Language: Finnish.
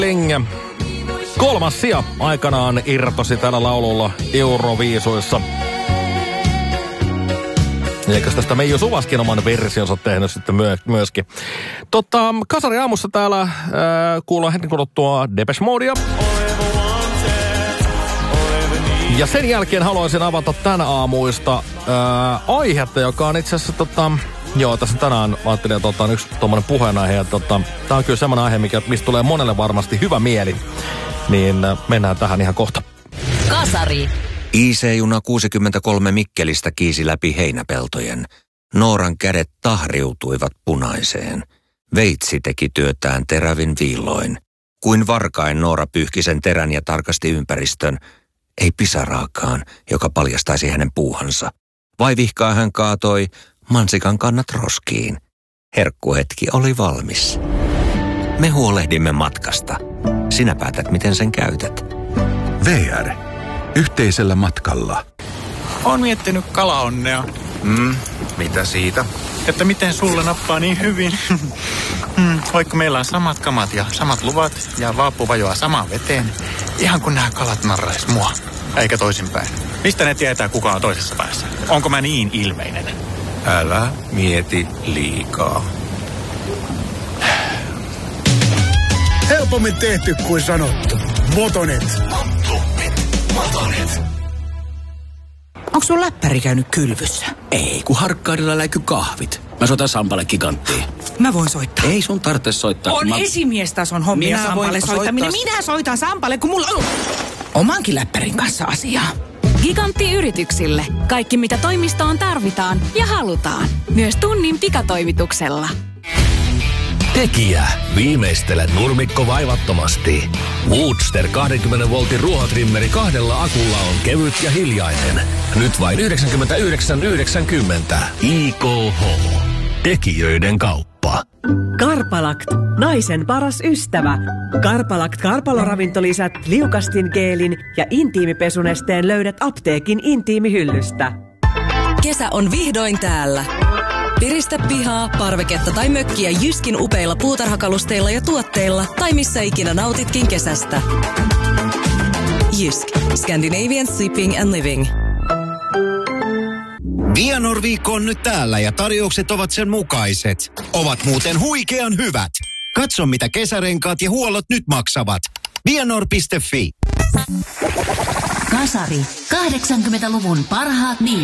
Kolmas sija aikanaan irtosi tällä laululla Euroviisuissa. Eikös tästä Meiju Suvaskin oman versionsa tehnyt sitten myöskin. Kasari aamussa täällä kuullaan hetken kuluttua Depeche Modea. Ja sen jälkeen haluaisin avata tän aamuista aihetta, joka on itse asiassa tässä tänään ajattelin, että otan yksi tommonen puheenaihe. Ja tää on kyllä semmoinen aihe, mistä tulee monelle varmasti hyvä mieli. Niin mennään tähän ihan kohta. Kasari. IC-juna 63 Mikkelistä kiisi läpi heinäpeltojen. Nooran kädet tahriutuivat punaiseen. Veitsi teki työtään terävin viilloin. Kuin varkain Noora pyyhki sen terän ja tarkasti ympäristön. Ei pisaraakaan, joka paljastaisi hänen puuhansa. Vaivihkaa hän kaatoi mansikan kannat roskiin. Herkkuhetki oli valmis. Me huolehdimme matkasta. Sinä päätät, miten sen käytät. VR. Yhteisellä matkalla. Oon miettinyt kalaonnea. Mitä siitä? Että miten sulle nappaa niin hyvin. Vaikka meillä on samat kamat ja samat luvat ja vaappu vajoaa samaan veteen. Ihan kun nämä kalat narrais mua. Eikä toisinpäin. Mistä ne tietää, kuka on toisessa päässä? Onko mä niin ilmeinen? Älä mieti liikaa. Helpommin tehty kuin sanottu. Motonet. Onko sun läppäri käynyt kylvyssä? Ei, kun Harkkaudella läiky kahvit. Mä soitan Sampalle Giganttiin. Mä voin soittaa. Ei sun tarvitse soittaa. On esimiestason hommia Minä Sampalle voin soittaminen. soittaa. Minä soitan Sampalle, kun mulla on omankin läppärin kanssa asiaa. Gigantti-yrityksille. Kaikki mitä toimistoon tarvitaan ja halutaan. Myös tunnin pikatoimituksella. Tekijä. Viimeistele nurmikko vaivattomasti. Woodster 20 voltin ruohotrimmeri 2 akulla on kevyt ja hiljainen. Nyt vain 99,90. IKH. Tekijöiden kauppa. Karpalakt. Naisen paras ystävä. Karpalakt karpaloravintolisät, liukastingeelin ja intiimipesunesteen löydät apteekin intiimihyllystä. Kesä on vihdoin täällä. Piristä pihaa, parveketta tai mökkiä Jyskin upeilla puutarhakalusteilla ja tuotteilla tai missä ikinä nautitkin kesästä. Jysk. Scandinavian Sleeping and Living. Vianor-viikko on nyt täällä ja tarjoukset ovat sen mukaiset. Ovat muuten huikean hyvät. Katso mitä kesärenkaat ja huollot nyt maksavat. Vianor.fi. Kasari. 80-luvun parhaat